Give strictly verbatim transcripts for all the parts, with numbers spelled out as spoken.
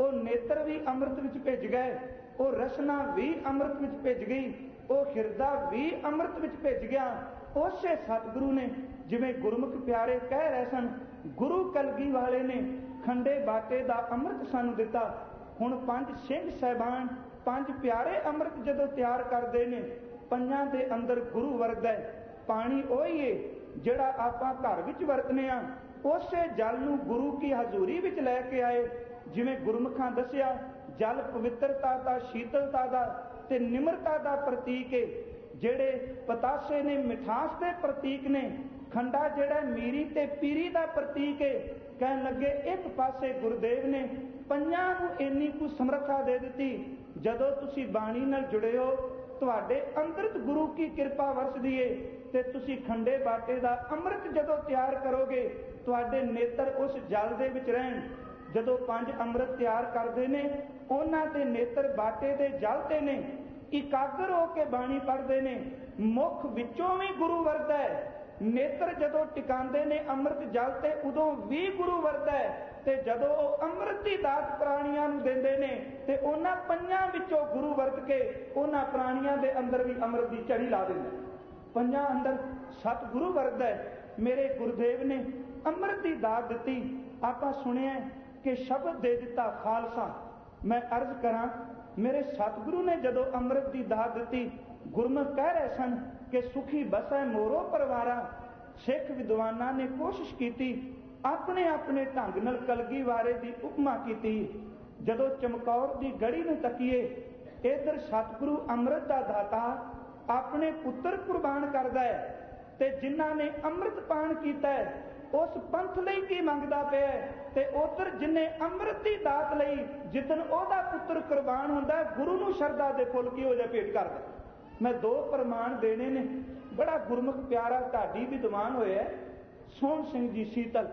वो नेत्र भी अमृत विच भिज गए, वो रसना भी अमृत विच भिज गई, वो हिरदा भी अमृत विच भिज गया। उसे सतगुरु ने जिवें गुरमुख प्यारे कह रहे सन, गुरु कलगी वाले ने खंडे बाटे दा अमृत सानू दिता। हुण पंज सिंह सहबान पंज प्यारे अमृत जदों तैयार करदे ने, पंजां दे अंदर गुरु वरदा है। पानी ओही है जिहड़ा आपां घर विच वरतने आ, उसे जल नूं गुरु की हजूरी विच लैके आए। जिवें गुरमुखां दसिया, जल पवित्रता दा, शीतलता दा ते निमरता दा प्रतीक है। जिहड़े पतासे ने मिठास दे प्रतीक ने, खंडा जिहड़ा मीरी ते पीरी दा प्रतीक है। कहन लगे एक पासे गुरुदेव ने पंजां नूं इन्नी कुछ समर्था दे दिती। जदों तुसी बाणी नाल जुड़े हो, तुहाडे अंदर गुरु की कृपा वरसदी है ते तुसी खंडे बाटे दा अमृत जदों तैयार करोगे, तुहाडे नेत्र उस जल दे विच रहन। जदों पंज अमृत तैयार करदे ने, उन्हां दे नेत्र बाटे दे जल ते ने, इकागर होके बाणी पढ़दे ने, मुख विचों भी गुरु वरदा है। नेत्र जदों टिकांदे ने अमृत जल ते, उदों भी गुरु वरदा है। ते जदों ओह अमृत दी दात प्राणियां नूं देंदे ने, ते उन्हां पंजां विचों गुरु वरत के उन्हां प्राणियां दे अंदर भी अमृत दी झड़ी ला दिंदा। पंजां अंदर सतगुरु वरदा है। मेरे गुरुदेव ने अमृत दी दात दिती। आपां सुनिया कि शब्द दे दिता खालसा। मैं अर्ज करां, मेरे सतगुरु ने जदों अमृत दी दात दिती, गुरमुख कह रहे सन कि सुखी बसै मोरो परवारा। सिख विद्वानां ने कोशिश की, अपने अपने ढंग नाल कलगी वारे दी उपमा की। जदों चमकौर दी गढ़ी नूं तकीए, इधर सतगुरु अमृत दा दाता अपने पुत्र कुर्बान करदा है, ते जिन्हां ने अमृत पान कीता है उस पंथ लई की मंगदा पिया है, ते उधर जिन्ने अमृत दी दात लई जिदन ओहदा पुत्र कुर्बान हुंदा है, गुरु नूं शरधा दे फुल किहो जिहा भेट करदा। मैं दो प्रमाण देने ने। बड़ा गुरमुख प्यारा ढाडी विद्वान होया सोहण सिंह जी सीतल,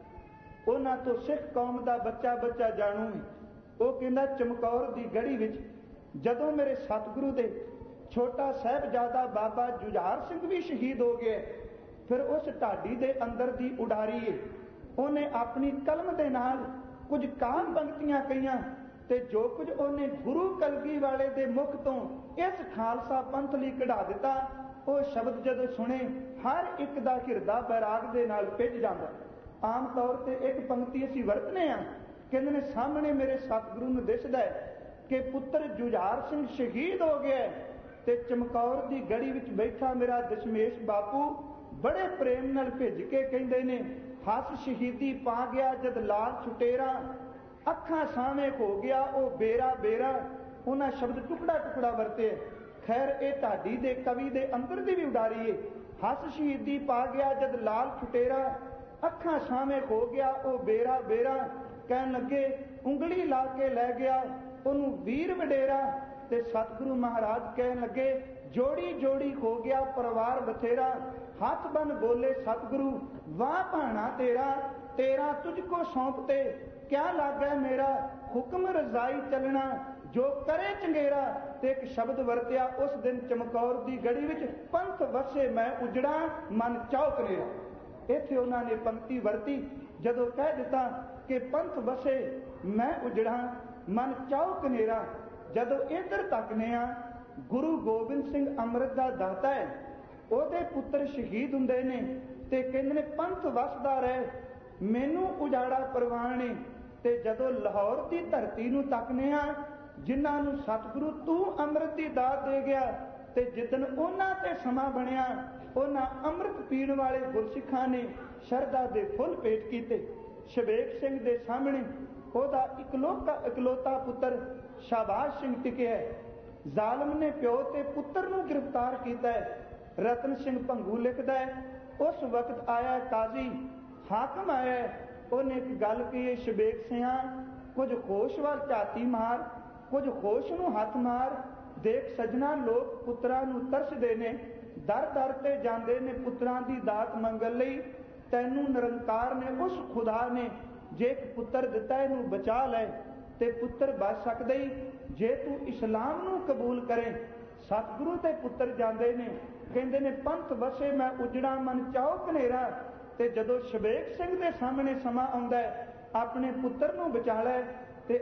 उन्हां तो सिख कौम दा बच्चा बच्चा जाणू है। वो कहंदा चमकौर दी गढ़ी विच जदों मेरे सतगुरु दे छोटा साहिबजादा बाबा जुझार सिंह भी शहीद हो गया, फिर उस ढाडी दे अंदर दी उडारी है, उन्हें अपनी कलम दे नाल कुछ काल पंक्तियां कहियां, ते जो कुछ उन्हें गुरु कलगी वाले दे मुख तो इस खालसा पंथ लई कढ़ा दिता, वो शब्द जदों सुने हर एक दा हिरदा बैराग दे नाल भिज जांदा। आम तौर ते एक पंक्ति असीं वरतने आ, कहंदे ने सामने मेरे सतगुरु नूं दिसदा है कि पुत्र जुझार सिंह शहीद हो गया है, ते चमकौर दी गढ़ी विच बैठा मेरा दशमेश बापू बड़े प्रेम नाल भिज के कहंदे ने, हस शहीदी पा गया जद लाल छुटेरा, अखां साਵੇਂ हो गया ओ बेरा बेरा। उन्हां शब्द टुकड़ा टुकड़ा वरते। खैर ये ढाडी दे कवि दे अंदर दी भी उडारी है। हस शहीदी पा गया जद लाल छुटेरा, अखां साਵੇਂ हो गया ओ बेरा बेरा। कहन लगे उंगली ला के लै गया ओनू वीर वडेरा, ते सतगुरु महाराज कहन लगे जोड़ी जोड़ी हो गया परिवार बथेरा। हाथ बन बोले सतगुरु वाह भाना तेरा, तेरा तुझको सौंपते क्या लागे मेरा, हुक्म रजाई चलना जो करे चंगेरा। ते एक शब्द वरत्या उस दिन चमकौर दी गढ़ी विच, पंथ वसे मैं उजड़ा मन चाओ कनेरा। इत्थे उन्हां ने पंक्ति वरती जदों कह दिता कि पंथ वसे मैं उजड़ा मन चाओ कनेरा। जदों इधर तकने आ, गुरु गोबिंद सिंह अमृत दा दाता है, ਉਹਦੇ पुत्र शहीद ਹੁੰਦੇ ਨੇ ਤੇ ਕਹਿੰਦੇ ਨੇ पंथ वसदा रहे, मैनू उजाड़ा परवान ने। ते जदों लाहौर की धरती नूं तकने आ, जिन्हां नूं सतगुरु तू अमृत की दात दे गया, ते जिदन उन्हां ते समा बनिया, उन्हां अमृत पीण वाले गुरसिखां ने शरधा दे फुल भेट कीते। शबेक सिंह दे सामने ਉਹਦਾ इकलौता इकलौता पुत्र शाबाश सिंह टिकिया है। जालम ने प्यो ते पुत्र नूं गिरफ्तार किया है। रतन सिंह भंगू लिखता है, उस वक्त आया काजी हाकम आया, उन्हें एक गल कही, शबेक सिंह कुछ होश वाल झाती मार, कुछ होश नूं हथ मार, देख सजना लोग पुत्रां नूं तरसदे ने, दर दर ते जांदे ने पुत्रां दी दात मंगण लई। तैनूं निरंकार ने उस खुदा ने जे एक पुत्र दिता इनू बचा लै, ते पुत्र बच सकदे जे तू इस्लाम नूं कबूल करे। सतगुरु ते पुत्र जांदे ने, कहंदे ने पंथ वसे मैं उजड़ा मन चाओ कनेरा। ते जदों शबेक सिंह दे सामने समा आउंदा है, अपने पुत्र नूं बचा लै,